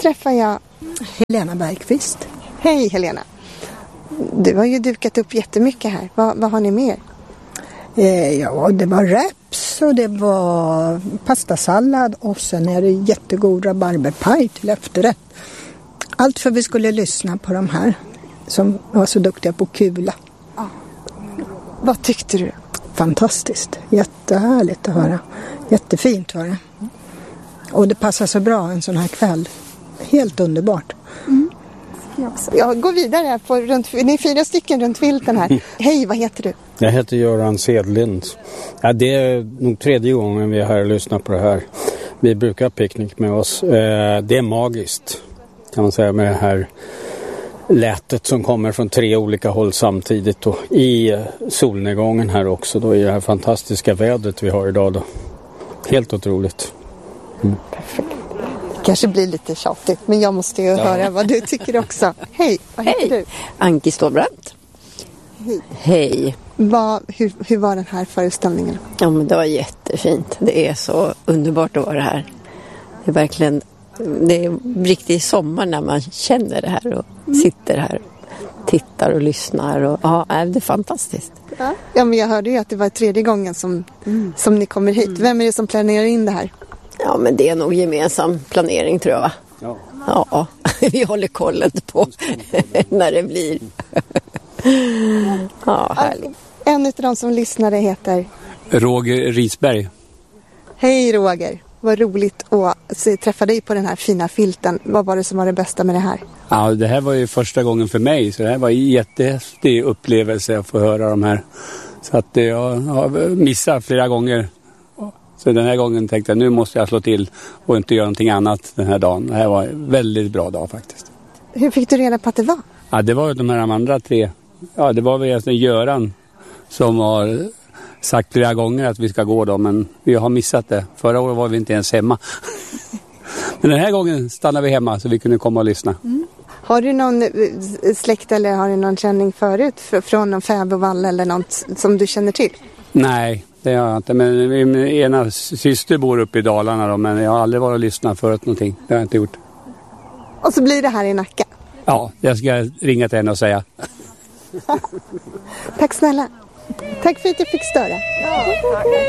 träffar jag Helena Bergqvist. Hej Helena. Du har ju dukat upp jättemycket här. Vad har ni mer? Ja, det var reps och det var pastasallad och sen är det jättegod rabarberpaj till efterrätt. Allt för vi skulle lyssna på de här som var så duktiga på kula. Vad tyckte du? Fantastiskt. Jättehärligt att höra. Jättefint var det. Och det passar så bra en sån här kväll. Helt underbart. Jag går vidare här ni är 4 stycken runt vilten här. Hej, vad heter du? Jag heter Göran Sedlind. Ja, det är nog 3:e gången vi är här och lyssnar på det här. Vi brukar ha picknick med oss. Det är magiskt kan man säga med det här lätet som kommer från 3 olika håll samtidigt. Och i solnedgången här också då, i det här fantastiska vädret vi har idag då. Helt otroligt. Perfekt. Kanske blir lite tjatigt, men jag måste ju höra vad du tycker också. Hej, vad heter du? Anki Stålbrandt. Hej. Hur var den här föreställningen? Ja, men det var jättefint. Det är så underbart att vara här. Det är verkligen, det är riktigt sommar när man känner det här och sitter här, tittar och lyssnar. Och, ja, det är fantastiskt. Ja, men jag hörde ju att det var 3:e gången som ni kommer hit. Vem är det som planerar in det här? Ja, men det är nog gemensam planering tror jag. Ja, vi håller kollen på när det blir. Ja, härligt. En av de som lyssnade heter Roger Risberg. Hej Roger, vad roligt att träffa dig på den här fina filten. Vad var det som var det bästa med det här? Ja, det här var ju första gången för mig så det här var en jättehäftig upplevelse att få höra de här. Så att jag har missat flera gånger. Så den här gången tänkte jag nu måste jag slå till och inte göra någonting annat den här dagen. Det här var en väldigt bra dag faktiskt. Hur fick du reda på att det var? Ja, det var de här andra 3. Ja, det var väl Göran som har sagt flera gånger att vi ska gå då, men vi har missat det. Förra året var vi inte ens hemma. Men den här gången stannade vi hemma så vi kunde komma och lyssna. Har du någon släkt eller har du någon känning förut från någon fäbodvall eller något som du känner till? Nej, det har jag inte. Men min ena syster bor uppe i Dalarna då, men jag har aldrig varit och lyssnat förut någonting. Det har jag inte gjort. Och så blir det här i Nacka? Ja, jag ska ringa till henne och säga. Tack snälla. Tack för att jag fick störa.